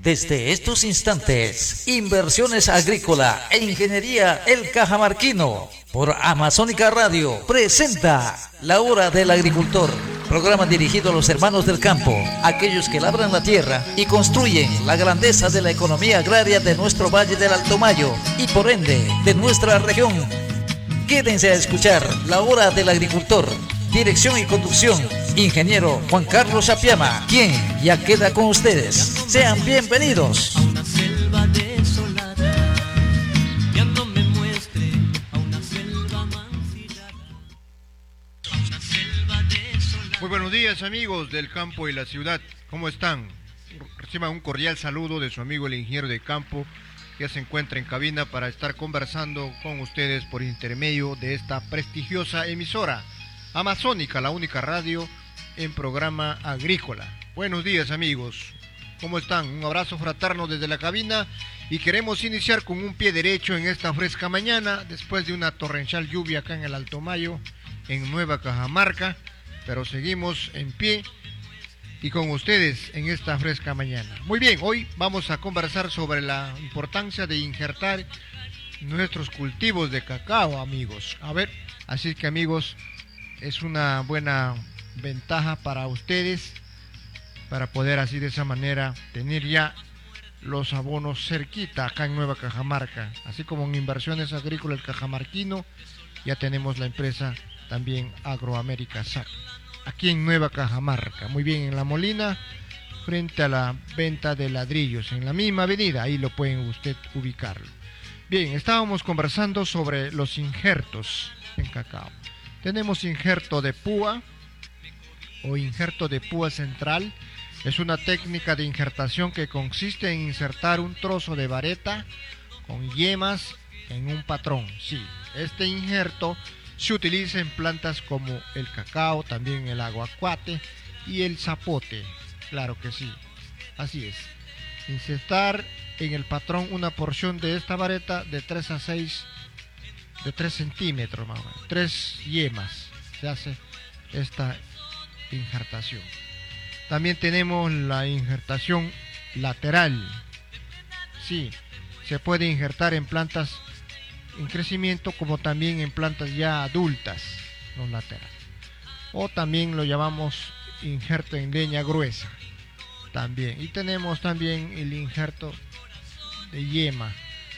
Desde estos instantes, Inversiones Agrícola e Ingeniería El Cajamarquino, por Amazónica Radio, presenta La Hora del Agricultor, programa dirigido a los hermanos del campo, aquellos que labran la tierra y construyen la grandeza de la economía agraria de nuestro Valle del Alto Mayo y por ende de nuestra región. Quédense a escuchar La Hora del Agricultor. Dirección y conducción, ingeniero Juan Carlos Apiama, quien ya queda con ustedes. Sean bienvenidos. Muy buenos días, amigos del campo y la ciudad. ¿Cómo están? Reciban un cordial saludo de su amigo el ingeniero de campo, que se encuentra en cabina para estar conversando con ustedes por intermedio de esta prestigiosa emisora Amazónica, la única radio en programa agrícola. Buenos días, amigos. ¿Cómo están? Un abrazo fraterno desde la cabina y queremos iniciar con un pie derecho en esta fresca mañana después de una torrencial lluvia acá en el Alto Mayo, en Nueva Cajamarca, pero seguimos en pie y con ustedes en esta fresca mañana. Muy bien, hoy vamos a conversar sobre la importancia de injertar nuestros cultivos de cacao, amigos. A ver, así que, amigos, es una buena ventaja para ustedes, para poder así de esa manera tener ya los abonos cerquita acá en Nueva Cajamarca, así como en Inversiones Agrícolas El Cajamarquino, ya tenemos la empresa también Agroamérica SAC, aquí en Nueva Cajamarca, muy bien, en La Molina, frente a la venta de ladrillos, en la misma avenida, ahí lo pueden usted ubicarlo. Bien, estábamos conversando sobre los injertos en cacao. Tenemos injerto de púa o injerto de púa central. Es una técnica de injertación que consiste en insertar un trozo de vareta con yemas en un patrón. Sí, este injerto se utiliza en plantas como el cacao, también el aguacate y el zapote. Claro que sí, así es. Insertar en el patrón una porción de esta vareta de 3 a 6 de 3 centímetros más o menos, 3 yemas se hace esta injertación. También tenemos la injertación lateral. Sí, se puede injertar en plantas en crecimiento como también en plantas ya adultas, los laterales. O también lo llamamos injerto en leña gruesa también. Y tenemos también el injerto de yema,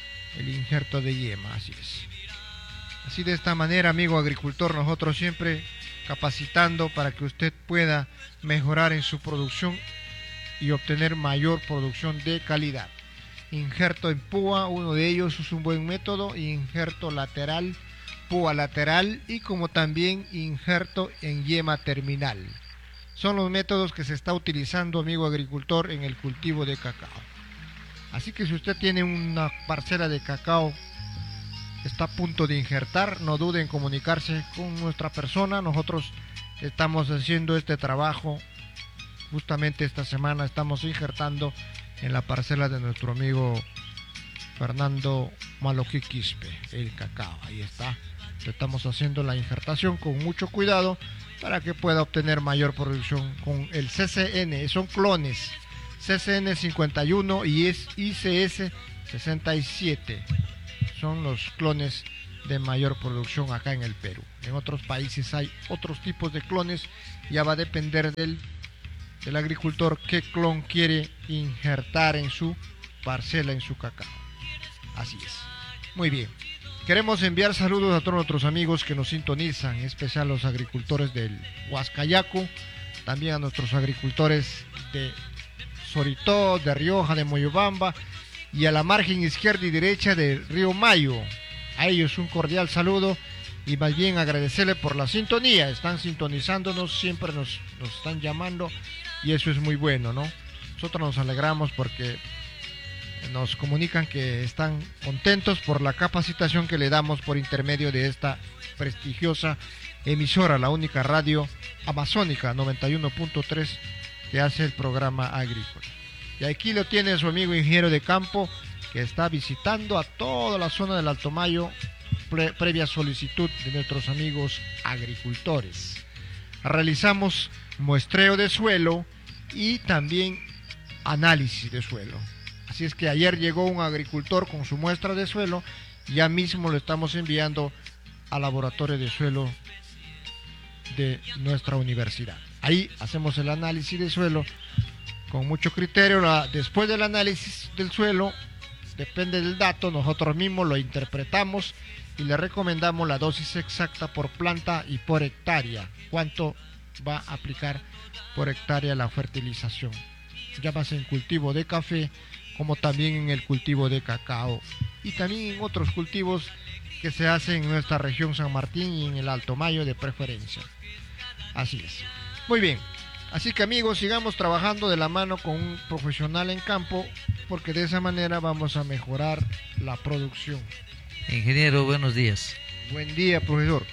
así es. Así de esta manera, amigo agricultor, nosotros siempre capacitando para que usted pueda mejorar en su producción y obtener mayor producción de calidad. Injerto en púa, uno de ellos es un buen método, injerto lateral, púa lateral y como también injerto en yema terminal. Son los métodos que se está utilizando, amigo agricultor, en el cultivo de cacao. Así que si usted tiene una parcela de cacao, está a punto de injertar, no dude en comunicarse con nuestra persona. Nosotros estamos haciendo este trabajo, justamente esta semana estamos injertando en la parcela de nuestro amigo Fernando Maloqui Quispe, el cacao, ahí está. Estamos haciendo la injertación con mucho cuidado para que pueda obtener mayor producción con el CCN, son clones, CCN 51 y es ICS 67. Son los clones de mayor producción acá en el Perú. En otros países hay otros tipos de clones, ya va a depender del agricultor qué clon quiere injertar en su parcela, en su cacao. Así es. Muy bien. Queremos enviar saludos a todos nuestros amigos que nos sintonizan, en especial los agricultores del Huascayacu, también a nuestros agricultores de Soritó, de Rioja, de Moyobamba, y a la margen izquierda y derecha del río Mayo. A ellos un cordial saludo y más bien agradecerles por la sintonía. Están sintonizándonos, siempre nos están llamando y eso es muy bueno, ¿no? Nosotros nos alegramos porque nos comunican que están contentos por la capacitación que le damos por intermedio de esta prestigiosa emisora, la única radio amazónica 91.3 que hace el programa agrícola. Y aquí lo tiene su amigo ingeniero de campo que está visitando a toda la zona del Alto Mayo previa solicitud de nuestros amigos agricultores. Realizamos muestreo de suelo y también análisis de suelo. Así es que ayer llegó un agricultor con su muestra de suelo, ya mismo lo estamos enviando al laboratorio de suelo de nuestra universidad. Ahí hacemos el análisis de suelo con mucho criterio. Después del análisis del suelo, depende del dato, nosotros mismos lo interpretamos y le recomendamos la dosis exacta por planta y por hectárea, cuánto va a aplicar por hectárea la fertilización, ya más en cultivo de café como también en el cultivo de cacao y también en otros cultivos que se hacen en nuestra región San Martín y en el Alto Mayo de preferencia. Así es. Muy bien, así que amigos, sigamos trabajando de la mano con un profesional en campo, porque de esa manera vamos a mejorar la producción. Ingeniero, buenos días. Buen día, profesor.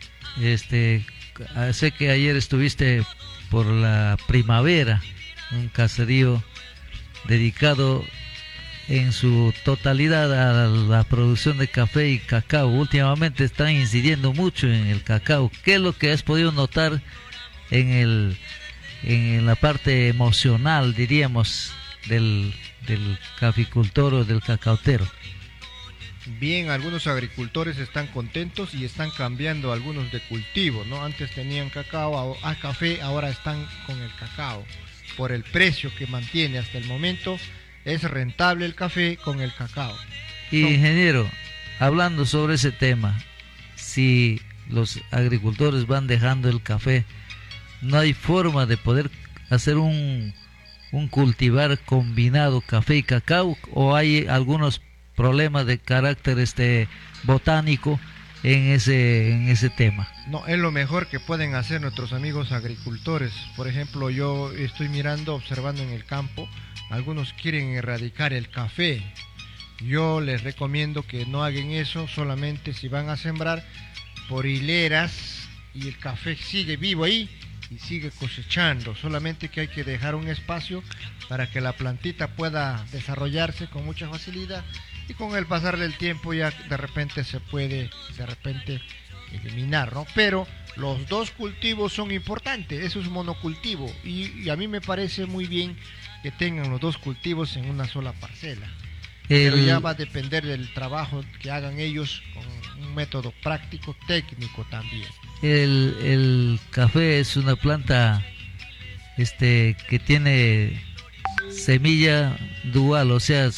Sé que ayer estuviste por la primavera, un caserío dedicado en su totalidad a la producción de café y cacao. Últimamente están incidiendo mucho en el cacao. ¿Qué es lo que has podido notar en la parte emocional, diríamos, del caficultor o del cacautero? Bien, algunos agricultores están contentos y están cambiando algunos de cultivo, ¿no? Antes tenían café, ahora están con el cacao. Por el precio que mantiene hasta el momento, es rentable el café con el cacao. Ingeniero, hablando sobre ese tema, si los agricultores van dejando el café, ¿no hay forma de poder hacer un cultivar combinado café y cacao, o hay algunos problemas de carácter botánico en ese tema? No, es lo mejor que pueden hacer nuestros amigos agricultores. Por ejemplo, yo estoy observando en el campo, algunos quieren erradicar el café. Yo les recomiendo que no hagan eso, solamente si van a sembrar por hileras y el café sigue vivo ahí y sigue cosechando, solamente que hay que dejar un espacio para que la plantita pueda desarrollarse con mucha facilidad, y con el pasar del tiempo ya de repente se puede eliminar, ¿no? Pero los dos cultivos son importantes, eso es monocultivo, y a mí me parece muy bien que tengan los dos cultivos en una sola parcela. Pero ya va a depender del trabajo que hagan ellos con un método práctico, técnico también. El café es una planta que tiene semilla dual, o sea,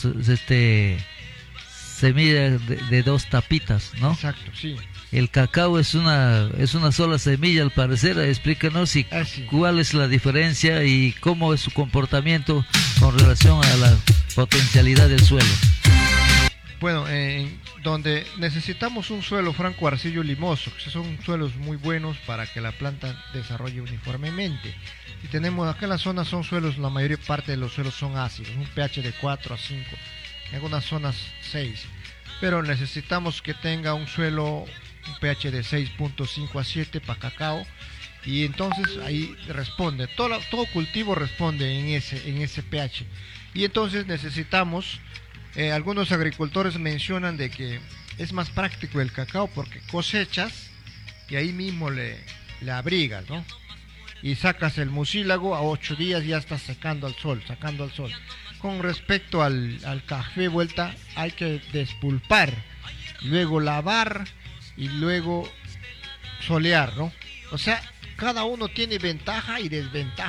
semilla de dos tapitas, ¿no? Exacto, sí. El cacao es una sola semilla, al parecer. Explícanos sí. cuál es la diferencia y cómo es su comportamiento con relación a la potencialidad del suelo. Bueno, donde necesitamos un suelo franco arcillo limoso, que son suelos muy buenos para que la planta desarrolle uniformemente. Y tenemos acá en la zona son suelos, la mayor parte de los suelos son ácidos, un pH de 4 a 5, en algunas zonas 6. Pero necesitamos que tenga un suelo, un pH de 6.5 a 7 para cacao, y entonces ahí responde, todo cultivo responde en ese pH. Y entonces necesitamos, algunos agricultores mencionan de que es más práctico el cacao porque cosechas y ahí mismo le abrigas, ¿no? Y sacas el mucílago, a 8 días ya estás sacando al sol. Con respecto al café vuelta, hay que despulpar, luego lavar y luego solear, ¿no? O sea, cada uno tiene ventaja y desventaja.